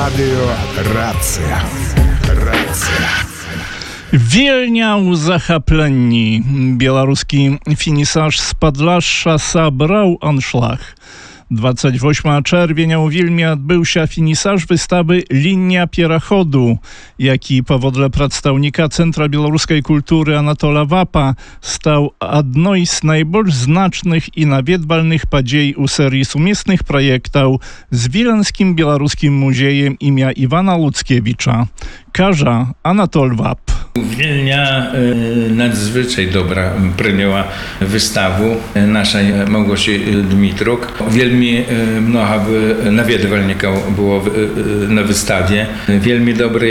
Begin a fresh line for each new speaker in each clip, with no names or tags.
Радио «Рация».
Wielniał zachaplenni. Białoruski finisarz z Podlasza zabrał anszlach. 28 czerwienia u Wilnie odbył się finisarz wystawy Linia Pierochodu, jaki powodle przedstawnika Centra Białoruskiej Kultury Anatola Wapa stał jedną z najbardziej znacznych i nawiedwalnych podziei u serii sumiestnych projektów z Wileńskim Białoruskim Muzejem imienia Iwana Luckiewicza. Każe Anatol Wap.
Wilnia nadzwyczaj dobra przyjęła wystawę naszej Małgosi Dmitruk. Wielmi mnoho nawiedwalników było na wystawie. Wielmi dobre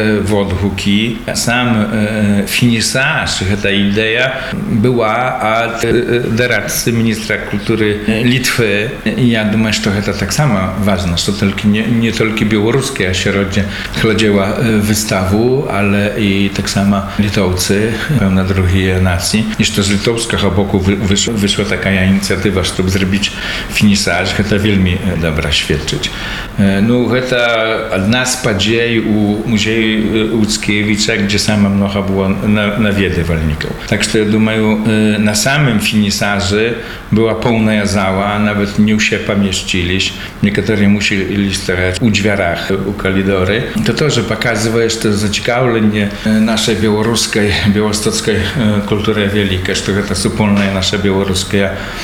odgłosy. Sam finisarz, ta idea była od doradcy ministra kultury Litwy. Ja myślę, że to tak samo ważne, że nie tylko białoruskie ośrodki chłodziła wystawę, ale i tak samo Litowcy, pełna drugiej nacji. Jeszcze z litowskiego boku wyszła taka inicjatywa, żeby zrobić finisarz. To wielmi dobra świadczyć. No, to jedna z podziei u Muzeju Łódzkiewicza, gdzie sama mnoho było nawiedwalników. Tak że ja думаю, na samym finisarze była pełna zała, nawet nie się pomieściliś. Niektórzy musieli stać u drzwiach, u koridory. To też pokazuje, że zaciekawienie naszej białoruskiej, białostockiej kultury wielkiej, że to wspólna nasza białoruska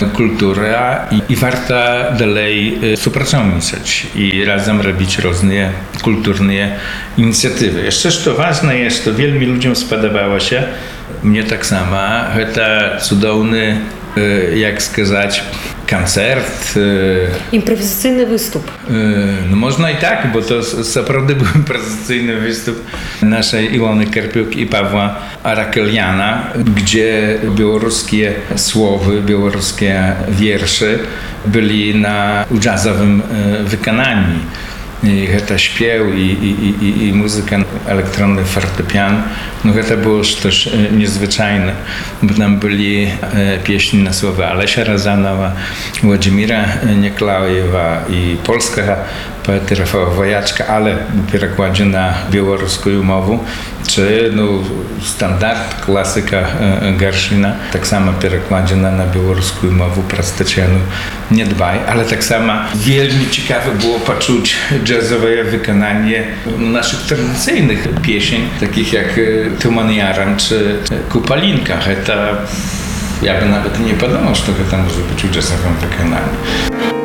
kultura i warto dalej współpracować i razem robić różne kulturne inicjatywy. Jeszcze co ważne jest, to wielu ludziom spodobało się, mnie tak samo, to cudowny, jak сказать, koncert.
Improwizacyjny występ.
No można i tak, bo to naprawdę był improwizacyjny występ naszej Ilony Karpiuk i Pawła Arakeliana, gdzie białoruskie słowy, białoruskie wiersze byli na jazzowym wykonaniu. I to śpiew i muzyka elektroniczna, fortepian. No to było też niezwyczajne, bo tam byli pieśni na słowa Alesia Razanowa, Władimira Nieklajewa i polskiego poety Rafała Wojaczka, ale w przekładzie na białoruską mowę, czy standard, klasyka Gershwina, tak samo przekładziona na białoruską mowę przez Tatianu Niedbaj, ale tak samo wielmi ciekawe było poczuć jazzowe wykonanie naszych tradycyjnych pieśni, takich jak Tuman Jaran czy Kupalinka. To ja by nawet nie podał, że to może być w jazzowym wykonaniu.